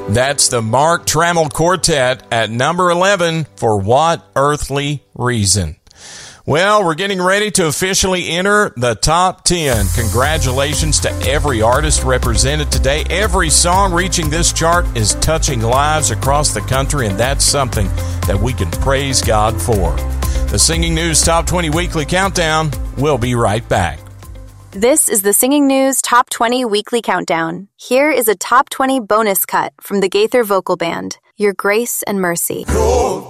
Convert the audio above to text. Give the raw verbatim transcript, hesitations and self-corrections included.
That's the Mark Trammell Quartet at number eleven, For What Earthly Reason. Well, we're getting ready to officially enter the top ten. Congratulations to every artist represented today. Every song reaching this chart is touching lives across the country, and that's something that we can praise God for. The Singing News Top twenty Weekly Countdown. We'll be right back. This is the Singing News Top twenty Weekly Countdown. Here is a Top twenty bonus cut from the Gaither Vocal Band, Your Grace and Mercy.